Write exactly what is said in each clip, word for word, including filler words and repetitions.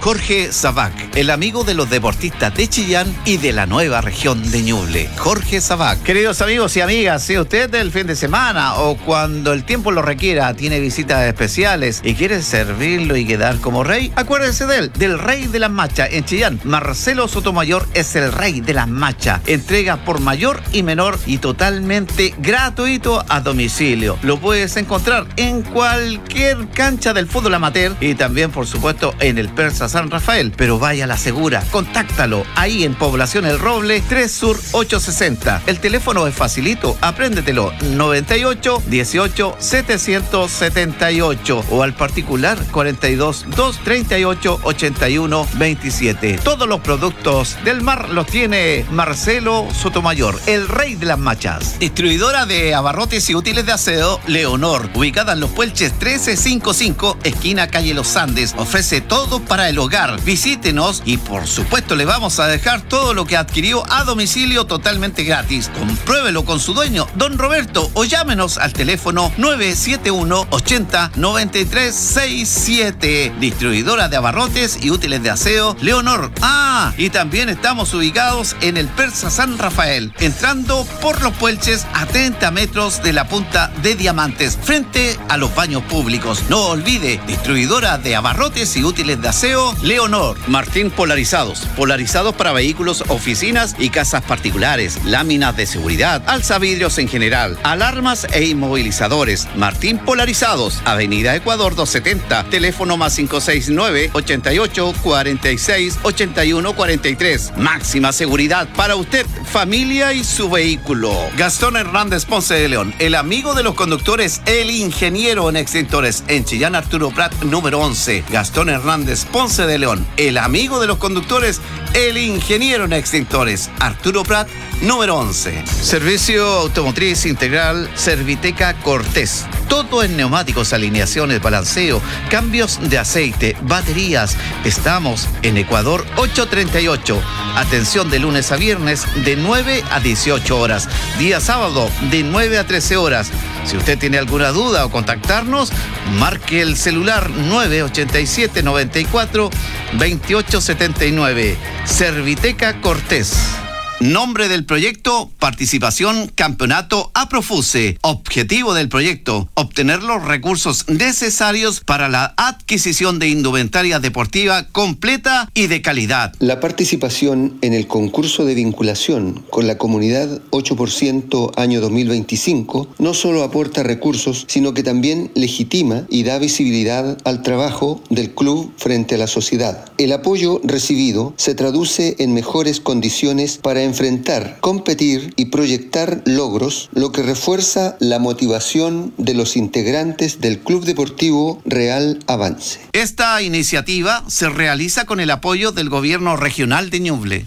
Jorge Sabac, el amigo de los deportistas de Chillán y de la nueva región de Ñuble. Jorge Sabac. Queridos amigos y amigas, si usted del fin de semana o cuando el tiempo lo requiera tiene visitas especiales y quiere servirlo y quedar como rey, acuérdese de él, del rey de las machas en Chillán. Marcelo Sotomayor es el rey de las machas. Entrega por mayor y menor y totalmente gratuito a domicilio. Lo puedes encontrar en cualquier cancha del fútbol amateur y también, por supuesto, en el Persa San Rafael. Pero vaya a la segura, contáctalo ahí en Población El Roble, tres Sur ochocientos sesenta. El teléfono es facilito, apréndetelo, noventa y ocho, dieciocho, setecientos setenta y ocho o al particular cuarenta y dos, doscientos treinta y ocho, ochenta y uno, veintisiete. Todos los productos del mar los tiene Marcelo Sotomayor, el rey de las machas. Distribuidora de abarrotes y útiles de aseo Leonor, ubicada en Los Puelches trece cincuenta y cinco, esquina calle Los Andes. Ofrece todo para el hogar. Visítenos y por supuesto le vamos a dejar todo lo que adquirió a domicilio totalmente gratis. Compruébelo con su dueño, don Roberto, o llámenos al teléfono nueve siete uno, ochenta, noventa y tres sesenta y siete. Distribuidora de abarrotes y útiles de aseo Leonor. Ah, y también estamos ubicados en el Persa San Rafael, entrando por Los Puelches a treinta metros de la punta de Diamantes, frente a los baños públicos. No olvide, distribuidora de abarrotes y útiles de aseo Leonor. Martín Polarizados, polarizados para vehículos, oficinas y casas particulares, láminas de seguridad, alzavidrios en general, alarmas e inmovilizadores. Martín Polarizados, Avenida Ecuador doscientos setenta, teléfono más cinco seis nueve, ochenta y ocho, cuarenta y seis, ochenta y uno, cuarenta y tres. Máxima seguridad para usted, familia y su vehículo. Gastón Hernández Ponce de León, el amigo de los conductores, el ingeniero en extintores, en Chillán Arturo Prat número once. Gastón Hernández Ponce de León, el amigo de los conductores, el ingeniero en extintores, Arturo Prat número once. Servicio automotriz integral Serviteca Cortés. Todo en neumáticos, alineaciones, balanceo, cambios de aceite, baterías. Estamos en Ecuador ochocientos treinta y ocho. Atención de lunes a viernes de nueve a dieciocho horas. Día sábado de nueve a trece horas. Si usted tiene alguna duda o contactarnos, marque el celular nueve ochenta y siete, noventa y cuatro, veintiocho setenta y nueve. Serviteca Cortés. Nombre del proyecto, participación, campeonato Aprofuse. Objetivo del proyecto, obtener los recursos necesarios para la adquisición de indumentaria deportiva completa y de calidad. La participación en el concurso de vinculación con la comunidad ocho por ciento año dos mil veinticinco no solo aporta recursos, sino que también legitima y da visibilidad al trabajo del club frente a la sociedad. El apoyo recibido se traduce en mejores condiciones para enfrentar, competir y proyectar logros, lo que refuerza la motivación de los integrantes del Club Deportivo Real Avance. Esta iniciativa se realiza con el apoyo del Gobierno Regional de Ñuble.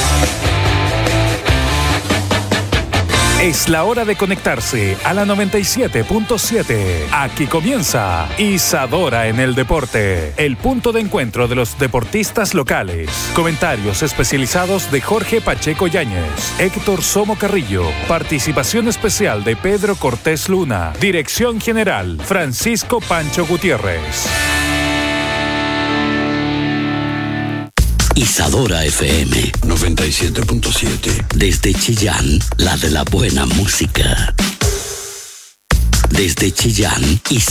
Es la hora de conectarse a la noventa y siete punto siete. Aquí comienza Isadora en el Deporte, el punto de encuentro de los deportistas locales. Comentarios especializados de Jorge Pacheco Yáñez, Héctor Somo Carrillo, participación especial de Pedro Cortés Luna, dirección general Francisco Pancho Gutiérrez. Isadora F M noventa y siete punto siete. Desde Chillán, la de la buena música. Desde Chillán, Isadora.